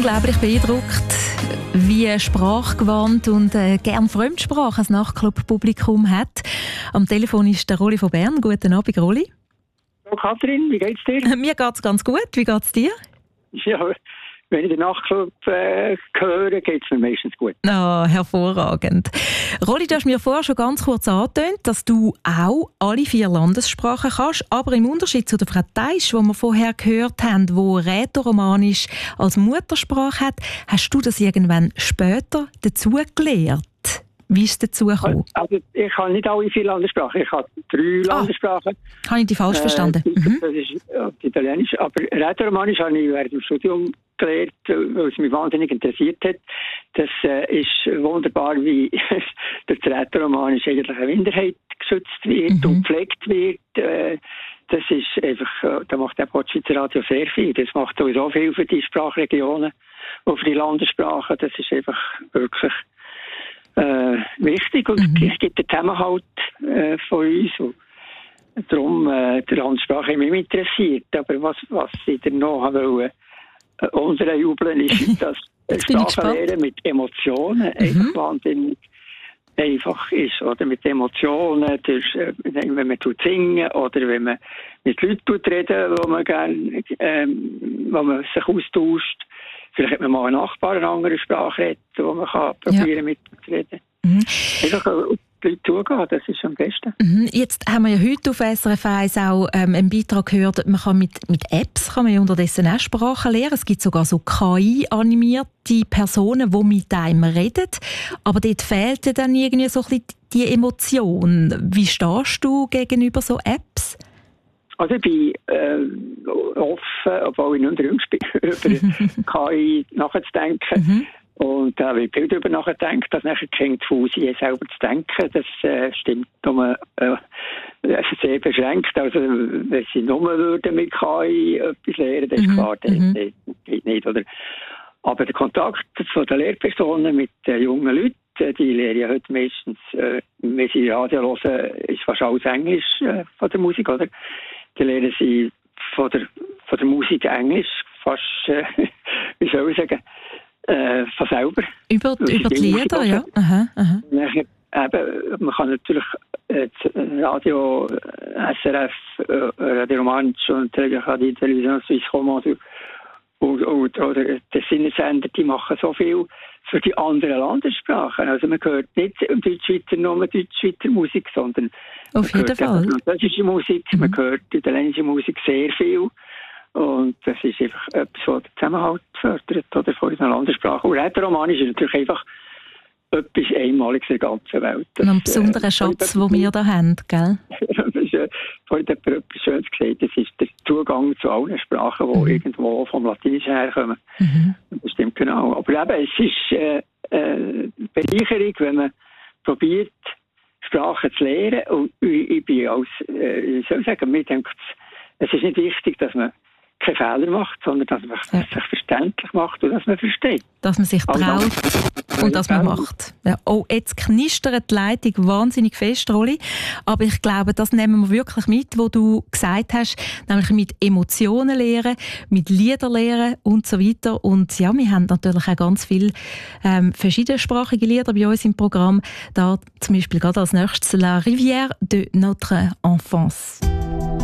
unglaublich beeindruckt, wie sprachgewandt und gern Fremdsprache das Nachtclub-Publikum hat. Am Telefon ist der Rolli von Bern. Guten Abend, Rolli. Hallo Kathrin, wie geht's dir? Mir geht's ganz gut. Wie geht's dir? Ja, wenn ich den Nachtclub höre, geht's mir meistens gut. Hervorragend. Rolli, du hast mir vorher schon ganz kurz angetönt, dass du auch alle 4 Landessprachen kannst, aber im Unterschied zu der Frau Teisch, die wir vorher gehört haben, die Rätoromanisch als Muttersprache hat, hast du das irgendwann später dazu gelernt? Wie ist es dazu gekommen? Also, ich kann nicht alle 4 Landessprachen. Ich habe 3 Landessprachen. Habe ich dich falsch verstanden? Das ist Italienisch. Aber Rätoromanisch habe ich während dem Studium gelernt, weil es mich wahnsinnig interessiert hat. Das ist wunderbar, wie durch das Rätoromanisch eigentlich eine Minderheit geschützt wird und gepflegt wird. Das ist einfach, da macht der Schweizer Radio sehr viel. Das macht sowieso viel für die Sprachregionen und für die Landessprachen. Das ist einfach wirklich wichtig und es gibt den Zusammenhalt von uns. Und darum die Landessprache hat mich interessiert. Aber was ich dann noch wollte, unsere Jubeln ist, dass Sprachenlehre mit Emotionen einfach wahnsinnig einfach ist. Oder mit Emotionen, wenn man singen oder wenn man mit Leuten reden, wo man gerne, wo man sich austauscht. Vielleicht hat man mal einen Nachbar eine andere Sprache redet, wo man kann probieren mitzureden. Einfach auf die Leute zugehen, das ist am besten. Jetzt haben wir ja heute auf SRF 1 auch einen Beitrag gehört, man kann mit Apps kann man ja unterdessen auch Sprachen lernen. Es gibt sogar so KI-animierte Personen, die mit einem reden. Aber dort fehlt ja dann irgendwie so ein bisschen die Emotion. Wie stehst du gegenüber so Apps? Also ich bin offen, obwohl ich nicht jüngst bin, über KI nachzudenken. Und da habe ich viel darüber nachgedacht, dass nachher die Fusi selber zu denken, das stimmt nur sehr beschränkt. Also wenn sie nur würden mit KI etwas lernen, das ist klar, das geht nicht. Oder? Aber der Kontakt von den Lehrpersonen mit den jungen Leuten, die lernen ja heute meistens, wenn sie Radio hören, ist fast alles Englisch von der Musik, oder? Die lernen sie von der Musik Englisch, fast, wie soll ich sagen, von selber. Über die Lieder, ja. Nachher, eben, man kann natürlich Radio, SRF, Radio Romansch und Television Suisse Romande oder der Sinnesender, die machen so viel für die anderen Landessprachen. Also man hört nicht nur Deutschschweizer Musik, sondern auf jeden Fall französische Musik, man hört italienische Musik sehr viel. Und das ist einfach etwas, was den Zusammenhalt fördert oder von unseren Landessprachen. Und Rätoromanisch ist natürlich einfach etwas Einmaliges in der ganzen Welt. Das ein besonderer Schatz, den wir da haben, gell? Vorhin hat jemand etwas Schönes gesagt, das ist der Zugang zu allen Sprachen, die irgendwo vom Latinischen herkommen. Das stimmt genau. Aber eben, es ist Bereicherung, wenn man probiert, Sprachen zu lernen. Und ich bin als, wie soll ich sagen, mir denkt, es ist nicht wichtig, dass man keine Fehler macht, sondern dass man sich verständlich macht und dass man versteht. Dass man sich traut und dass man macht. Ja. Oh, jetzt knistert die Leitung wahnsinnig fest, Rolli. Aber ich glaube, das nehmen wir wirklich mit, was du gesagt hast, nämlich mit Emotionen lernen, mit Lieder lernen und so weiter. Und ja, wir haben natürlich auch ganz viele verschiedensprachige Lieder bei uns im Programm. Da zum Beispiel gerade als nächstes La Rivière de notre enfance.